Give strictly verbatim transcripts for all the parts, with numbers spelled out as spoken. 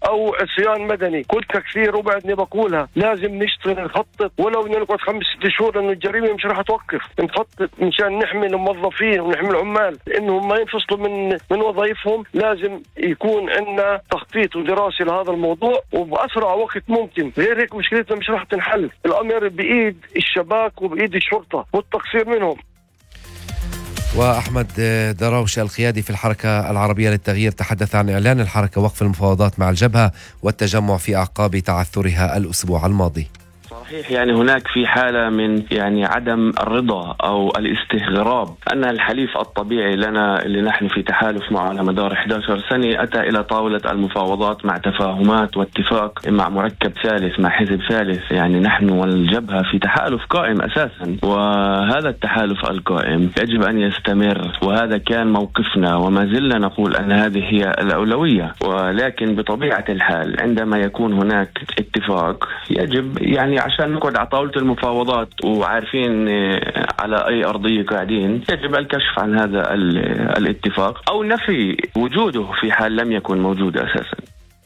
او عصيان مدني. قلتها كثير وبعدني بقولها، لازم نشتغل نخطط ولو بدنا نقعد خمس ست شهور، لانه الجريمه مش راح توقف. نخطط مشان نحمي الموظفين ونحمي العمال انهم ما ينفصلوا من من وظائفهم. لازم يكون عندنا تخطيط ودراسه لهذا الموضوع وباسرع وقت ممكن، غير هيك مشكلتنا مش راح تنحل. الامر بايد الشباك وبايد الشرطه والتقصير منهم. وأحمد دراوش القيادي في الحركة العربية للتغيير تحدث عن إعلان الحركة وقف المفاوضات مع الجبهة والتجمع في أعقاب تعثرها الأسبوع الماضي. صحيح، يعني هناك في حالة من يعني عدم الرضا أو الاستغراب أن الحليف الطبيعي لنا اللي نحن في تحالف معه على مدار إحدى عشرة سنة أتى إلى طاولة المفاوضات مع تفاهمات واتفاق مع مركب ثالث، مع حزب ثالث. يعني نحن والجبهة في تحالف قائم أساسا، وهذا التحالف القائم يجب أن يستمر، وهذا كان موقفنا وما زلنا نقول أن هذه هي الأولوية. ولكن بطبيعة الحال عندما يكون هناك اتفاق يجب يعني عشان نقعد على طاولة المفاوضات وعارفين على أي أرضية قاعدين، يجب الكشف عن هذا الاتفاق أو نفي وجوده في حال لم يكن موجود أساسا.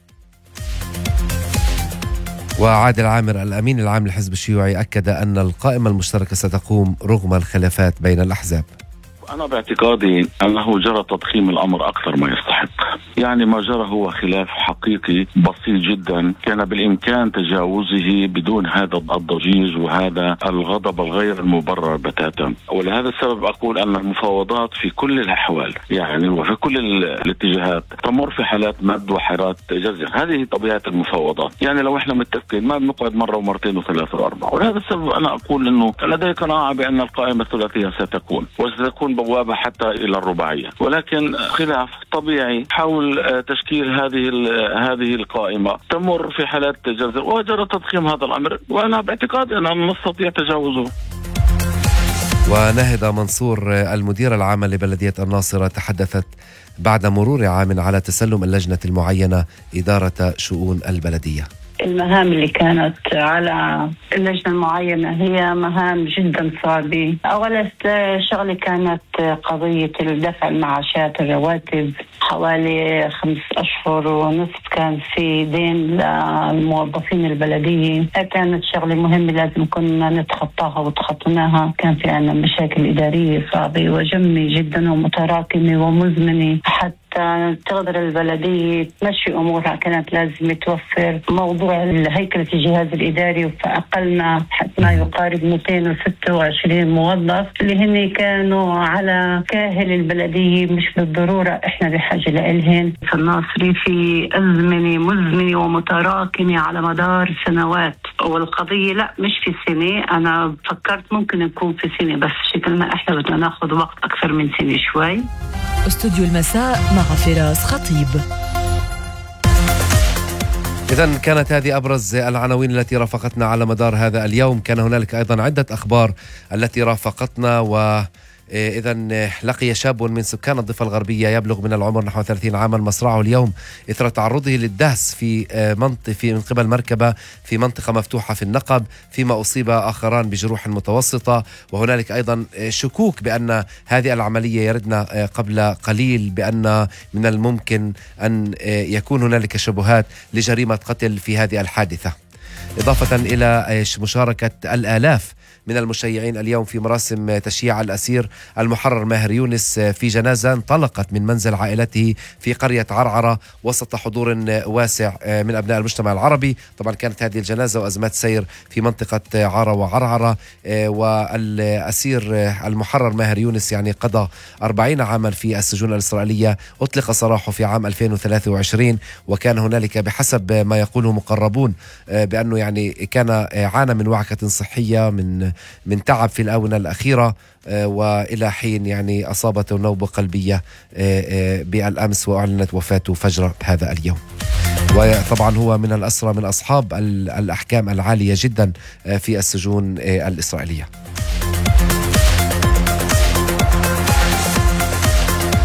وعادل عامر الأمين العام للحزب الشيوعي أكد أن القائمة المشتركة ستقوم رغم الخلافات بين الأحزاب. أنا باعتقادي أنه جرى تضخيم الأمر أكثر ما يستحق. يعني ما جرى هو خلاف حقيقي بسيط جدا، كان بالإمكان تجاوزه بدون هذا الضجيج وهذا الغضب الغير المبرر بتاتا. ولهذا السبب أقول أن المفاوضات في كل الأحوال يعني وفي كل الاتجاهات تمر في حالات مد وحالات جزر. هذه طبيعة المفاوضات. يعني لو إحنا متفقين ما بنقعد مرة ومرتين وثلاثة وأربعة. ولهذا السبب أنا أقول أنه لدي قناعة بأن القائمة الثلاثية ستكون وستكون بوابة حتى إلى الرباعية، ولكن خلاف طبيعي حول تشكيل هذه هذه القائمة تمر في حالات جزر وجرى تضخيم هذا الأمر، وأنا باعتقادي أن نستطيع تجاوزه. ونهضة منصور المديرة العامة لبلدية الناصرة تحدثت بعد مرور عام على تسلم اللجنة المعينة إدارة شؤون البلدية. المهام اللي كانت على اللجنة المعينة هي مهام جدا صعبة. أولا شغلة كانت قضية الدفع المعاشات الرواتب، حوالي خمس أشهر ونصف كان في دين للموظفين البلدية. كانت شغلة مهمة لازم كنا نتخطاها وتخطيناها. كان في عنا مشاكل إدارية صعبة وجمة جدا ومتراكمة ومزمنة حتى تقدر البلدية تمشي أمورها. كانت لازم توفر موضوع هيكلة الجهاز الإداري، فأقلنا ما يقارب مئتين وستة وعشرين موظف اللي هن كانوا على كاهل البلدية، مش بالضرورة إحنا بحاجة لإلهن. في الناصري في أزمنة مزمنة ومتراكمة على مدار سنوات، والقضية لا مش في سنة. أنا فكرت ممكن نكون في سنة، بس شكل ما إحنا بدنا ناخذ وقت أكثر من سنة شوي. استوديو المساء مع فراس خطيب. إذن كانت هذه أبرز العناوين التي رافقتنا على مدار هذا اليوم. كان هنالك أيضا عدة أخبار التي رافقتنا. و إذن لقي شاب من سكان الضفة الغربية يبلغ من العمر نحو ثلاثين عاما مصرعه اليوم إثر تعرضه للدهس في منطقة في من قبل مركبة في منطقة مفتوحة في النقب، فيما أصيب آخران بجروح متوسطة. وهنالك أيضا شكوك بأن هذه العملية يردنا قبل قليل بأن من الممكن أن يكون هنالك شبهات لجريمة قتل في هذه الحادثة، إضافة إلى مشاركة الآلاف من المشيعين اليوم في مراسم تشييع الأسير المحرر ماهر يونس في جنازة انطلقت من منزل عائلته في قرية عرعرة وسط حضور واسع من أبناء المجتمع العربي. طبعا كانت هذه الجنازة وأزمات سير في منطقة عارة وعرعرة. والأسير المحرر ماهر يونس يعني قضى أربعين عاما في السجون الإسرائيلية، أطلق سراحه في عام ألفين وثلاثة وعشرين، وكان هنالك بحسب ما يقوله مقربون بأنه يعني كان عانى من وعكة صحية من من تعب في الآونة الأخيرة، وإلى حين يعني أصابته نوبة قلبية بالأمس وأعلنت وفاته فجر هذا اليوم. وطبعا هو من الأسرى من أصحاب الأحكام العالية جدا في السجون الإسرائيلية.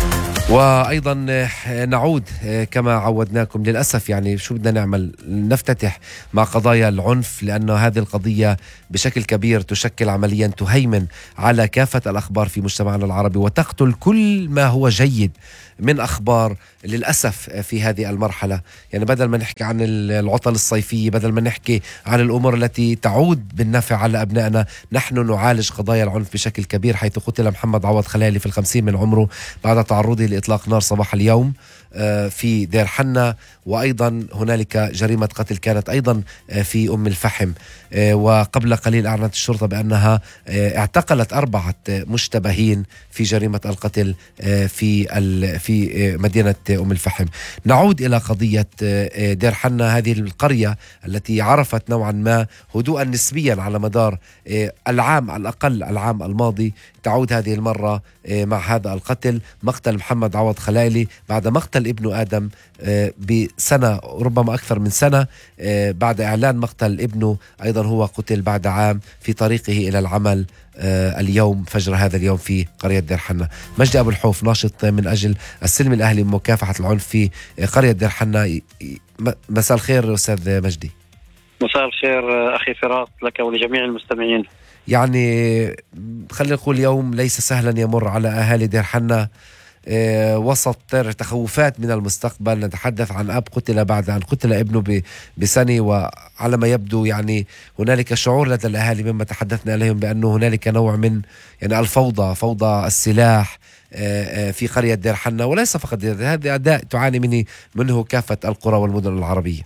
وأيضا نعود كما عودناكم. للأسف يعني شو بدنا نعمل؟ نفتتح مع قضايا العنف، لأن هذه القضية بشكل كبير تشكل عمليا تهيمن على كافة الأخبار في مجتمعنا العربي وتقتل كل ما هو جيد من أخبار للأسف في هذه المرحلة. يعني بدل ما نحكي عن العطل الصيفية، بدل ما نحكي عن الأمور التي تعود بالنفع على أبنائنا، نحن نعالج قضايا العنف بشكل كبير، حيث قتل محمد عوض خلالي في الخمسين من عمره بعد تعرضه لإطلاق نار صباح اليوم في دير حنا. وأيضا هنالك جريمة قتل كانت أيضا في أم الفحم، وقبل قليل أعلنت الشرطة بأنها اعتقلت أربعة مشتبهين في جريمة القتل في في مدينة أم الفحم. نعود إلى قضية دير حنا، هذه القرية التي عرفت نوعا ما هدوءا نسبيا على مدار العام على الأقل العام الماضي، تعود هذه المرة مع هذا القتل، مقتل محمد عوض خلالي بعد مقتل ابنه آدم بسنة، ربما أكثر من سنة بعد إعلان مقتل ابنه. أيضا هو قتل بعد عام في طريقه إلى العمل اليوم فجر هذا اليوم في قرية دير حنا. مجدي أبو الحوف، ناشط من أجل السلم الأهلي ومكافحة العنف في قرية دير حنا، مساء الخير أستاذ مجدي. مساء الخير أخي فراس لك ولجميع المستمعين. يعني خلينا نقول يوم ليس سهلا يمر على أهالي دير حنا اه وسط تخوفات من المستقبل. نتحدث عن أب قتل بعد أن قتل ابنه بسنة، وعلى ما يبدو يعني هنالك شعور لدى الأهالي مما تحدثنا عليهم بأنه هنالك نوع من يعني الفوضى، فوضى السلاح اه اه في قرية دير حنا، وليس فقط هذا أداء تعاني منه منه كافة القرى والمدن العربية.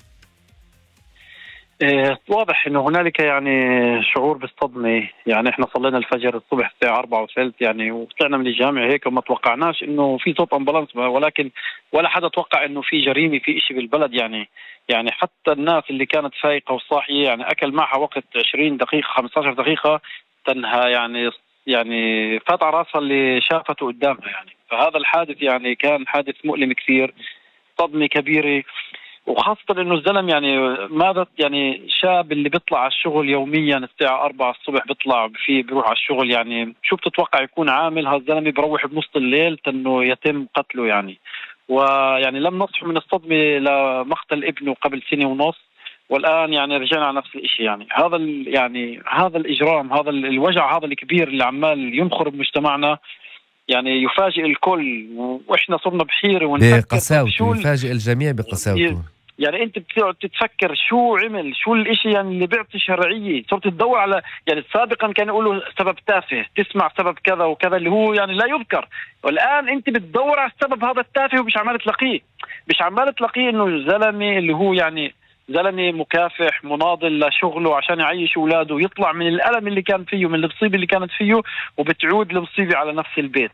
إيه واضح انه هنالك يعني شعور بالصدمه. يعني احنا صلينا الفجر الصبح الساعه أربعة وثلث يعني وطلعنا من الجامعه هيك وما توقعناش انه في صوت امبولانس، ولكن ولا حدا توقع انه في جريمه في إشي بالبلد. يعني يعني حتى الناس اللي كانت فايقه وصاحيه يعني اكل معها وقت عشرين دقيقه خمسة عشر دقيقه تنهى يعني يعني فات على راسها اللي شافته قدامها. يعني فهذا الحادث يعني كان حادث مؤلم كثير، صدمه كبيره، وخاصة انه الزلم يعني ماذا يعني شاب اللي بيطلع على الشغل يوميا الساعة أربعة الصبح بيطلع فيه بيروح على الشغل. يعني شو بتتوقع يكون عامل هالزلمة بروح بنص الليل تنه يتم قتله. يعني ويعني لم نصح من الصدمة لمقتل ابنه قبل سنة ونص، والآن يعني رجعنا على نفس الشيء. يعني هذا يعني هذا الإجرام، هذا الوجع، هذا الكبير اللي عمال ينخر بمجتمعنا يعني يفاجئ الكل، واحنا صرنا بحيرة ونفكر بقساوته، يفاجئ الجميع بقساوته. يعني انت بتقعد تتفكر شو عمل، شو الاشي يعني اللي بيعطي شرعية. صرت تدور على يعني سابقا كان يقولوا سبب تافه، تسمع سبب كذا وكذا اللي هو يعني لا يذكر، والآن انت بتدور على السبب هذا التافه ومش عمال تلاقيه. مش عمال تلاقيه انه الزلمة اللي هو يعني زلمة مكافح مناضل لشغله عشان يعيش أولاده ويطلع من الألم اللي كان فيه، من المصيبة اللي كانت فيه، وبتعود المصيبة على نفس البيت.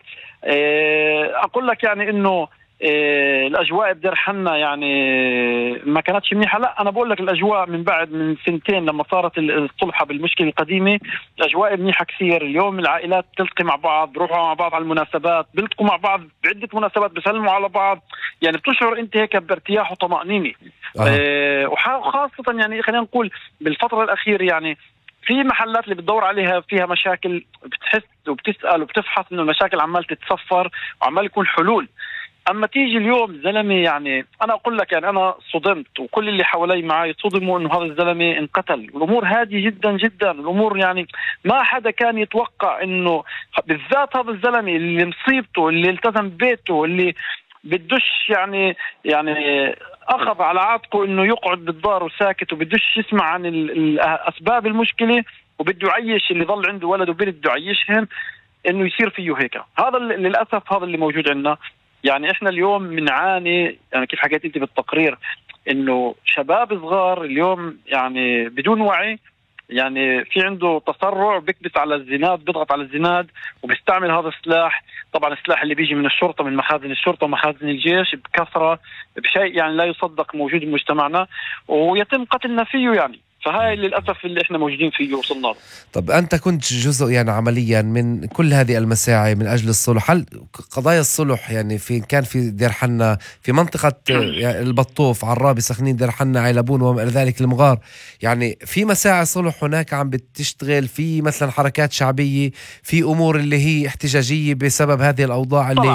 أقول لك يعني إنه إيه الأجواء بدير حنا يعني ما كانتش منيحة. لا أنا بقول لك الأجواء من بعد من سنتين لما صارت الصلحة بالمشكلة القديمة الأجواء منيحة كثير. اليوم العائلات تلتقي مع بعض، بروحوا مع بعض على المناسبات، بيلتقوا مع بعض بعدة مناسبات، بيسلموا على بعض. يعني بتشعر أنت هيك بارتياح وطمأنينة. آه. إيه وخاصة يعني خلينا نقول بالفترة الأخيرة يعني في محلات اللي بتدور عليها فيها مشاكل بتحس وبتسأل وبتفحص إنه المشاكل عمال تتصفر وعمال يكون حلول. أما تيجي اليوم زلمة يعني أنا أقول لك يعني أنا صدمت وكل اللي حوالي معي صدموا إنه هذا الزلمة انقتل. الأمور هادية جدا جدا، الأمور يعني ما حدا كان يتوقع إنه بالذات هذا الزلمة اللي مصيبته اللي التزم بيته اللي بدوش يعني يعني أخذ على عاتقه إنه يقعد بالدار وساكت وبدوش يسمع عن أسباب المشكلة وبده يعيش اللي ظل عنده ولد وبده يعيشهم، إنه يصير فيه هيك. هذا للأسف هذا اللي موجود عندنا. يعني احنا اليوم بنعاني يعني كيف حكيت انت بالتقرير انه شباب صغار اليوم يعني بدون وعي، يعني في عنده تسرع بيكبس على الزناد، بيضغط على الزناد وبيستعمل هذا السلاح. طبعا السلاح اللي بيجي من الشرطة، من مخازن الشرطة ومخازن الجيش بكثرة بشيء يعني لا يصدق موجود بمجتمعنا، ويتم قتلنا فيه. يعني فهاي للأسف اللي احنا موجودين فيه وصلنا له. طب أنت كنت جزء يعني عمليا من كل هذه المساعي من أجل الصلح. هل قضايا الصلح يعني في كان في دير حنا في منطقة يعني البطوف عرابي سخنين دير حنا عيلبون وما إلى ذلك المغار، يعني في مساعي صلح هناك عم بتشتغل في مثلا حركات شعبية في أمور اللي هي احتجاجية بسبب هذه الأوضاع اللي طبعا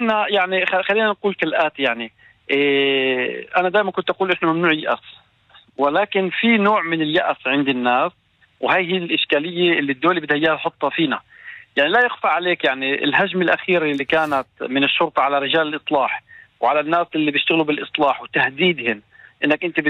احنا يعني خلينا نقول كالآتي، يعني إيه انا دائما كنت اقول احنا ممنوع يأس، ولكن في نوع من اليأس عند الناس، وهي هي الإشكالية اللي الدولة بدها إياها تحطها فينا. يعني لا يخفى عليك يعني الهجمة الأخيرة اللي كانت من الشرطة على رجال الإصلاح وعلى الناس اللي بيشتغلوا بالإصلاح وتهديدهم إنك أنت